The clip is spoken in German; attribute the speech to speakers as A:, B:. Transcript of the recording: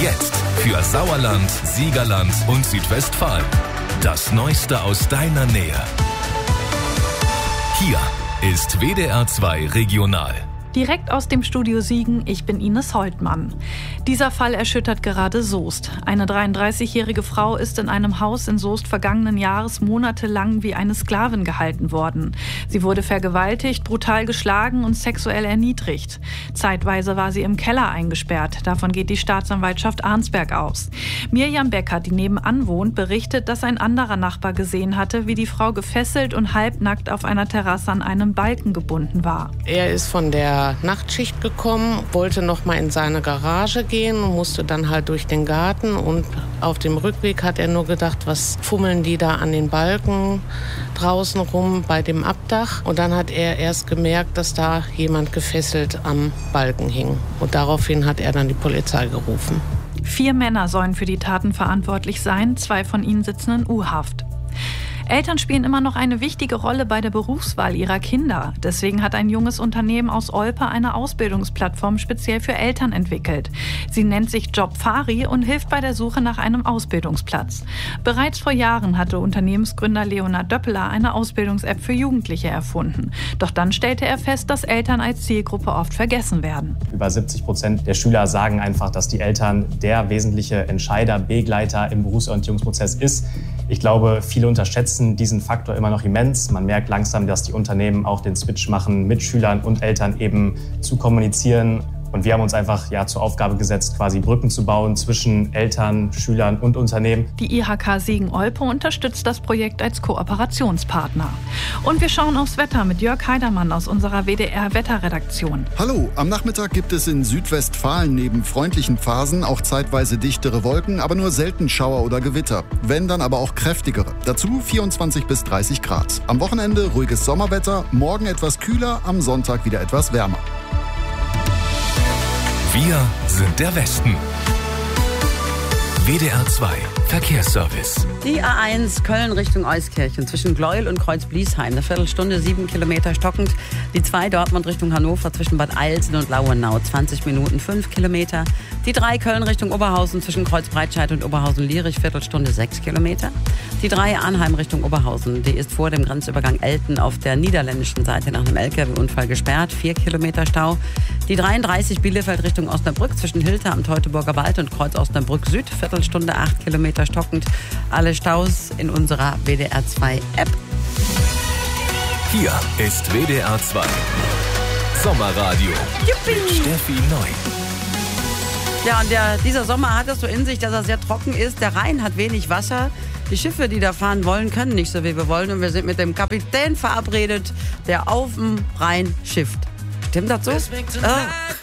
A: Jetzt für Sauerland, Siegerland und Südwestfalen. Das Neueste aus deiner Nähe. Hier ist WDR 2 Regional.
B: Direkt aus dem Studio Siegen, ich bin Ines Holtmann. Dieser Fall erschüttert gerade Soest. Eine 33-jährige Frau ist in einem Haus in Soest vergangenen Jahres monatelang wie eine Sklavin gehalten worden. Sie wurde vergewaltigt, brutal geschlagen und sexuell erniedrigt. Zeitweise war sie im Keller eingesperrt. Davon geht die Staatsanwaltschaft Arnsberg aus. Mirjam Becker, die nebenan wohnt, berichtet, dass ein anderer Nachbar gesehen hatte, wie die Frau gefesselt und halbnackt auf einer Terrasse an einem Balken gebunden war.
C: Er ist von der Nachtschicht gekommen, wollte noch mal in seine Garage gehen und musste dann halt durch den Garten. Und auf dem Rückweg hat er nur gedacht, was fummeln die da an den Balken draußen rum bei dem Abdach. Und dann hat er erst gemerkt, dass da jemand gefesselt am Balken hing. Und daraufhin hat er dann die Polizei gerufen.
B: 4 Männer sollen für die Taten verantwortlich sein, 2 von ihnen sitzen in U-Haft. Eltern spielen immer noch eine wichtige Rolle bei der Berufswahl ihrer Kinder. Deswegen hat ein junges Unternehmen aus Olpe eine Ausbildungsplattform speziell für Eltern entwickelt. Sie nennt sich Jobfari und hilft bei der Suche nach einem Ausbildungsplatz. Bereits vor Jahren hatte Unternehmensgründer Leonhard Döppeler eine Ausbildungs-App für Jugendliche erfunden. Doch dann stellte er fest, dass Eltern als Zielgruppe oft vergessen werden.
D: Über 70% der Schüler sagen einfach, dass die Eltern der wesentliche Entscheider, Begleiter im Berufsorientierungsprozess ist. Ich glaube, viele unterschätzen diesen Faktor immer noch immens. Man merkt langsam, dass die Unternehmen auch den Switch machen, mit Schülern und Eltern eben zu kommunizieren. Und wir haben uns einfach zur Aufgabe gesetzt, quasi Brücken zu bauen zwischen Eltern, Schülern und Unternehmen.
B: Die IHK Siegen-Olpe unterstützt das Projekt als Kooperationspartner. Und wir schauen aufs Wetter mit Jörg Heidermann aus unserer WDR-Wetterredaktion.
E: Hallo, am Nachmittag gibt es in Südwestfalen neben freundlichen Phasen auch zeitweise dichtere Wolken, aber nur selten Schauer oder Gewitter. Wenn, dann aber auch kräftigere. Dazu 24 bis 30 Grad. Am Wochenende ruhiges Sommerwetter, morgen etwas kühler, am Sonntag wieder etwas wärmer.
A: Wir sind der Westen. WDR 2 Verkehrsservice.
F: Die A1 Köln Richtung Euskirchen zwischen Gleuel und Kreuz-Bliesheim. Eine Viertelstunde, 7 Kilometer stockend. Die 2 Dortmund Richtung Hannover zwischen Bad Eilsen und Lauenau. 20 Minuten, 5 Kilometer. Die 3 Köln Richtung Oberhausen zwischen Kreuz-Breitscheid und Oberhausen-Lierich. Viertelstunde, 6 Kilometer. Die 3 Arnheim Richtung Oberhausen. Die ist vor dem Grenzübergang Elten auf der niederländischen Seite nach einem LKW-Unfall gesperrt. 4 Kilometer Stau. Die 33 Bielefeld Richtung Osnabrück zwischen Hilter am Teutoburger Wald und Kreuz Osnabrück Süd. Viertelstunde, 8 Kilometer stockend. Alle Staus in unserer WDR 2 App.
A: Hier ist WDR 2 Sommerradio.
F: Juppie.
A: Mit Steffi Neu.
F: Ja, und dieser Sommer hat es so in sich, dass er sehr trocken ist. Der Rhein hat wenig Wasser. Die Schiffe, die da fahren wollen, können nicht so, wie wir wollen. Und wir sind mit dem Kapitän verabredet, der auf dem Rhein schifft. Stimmt das so?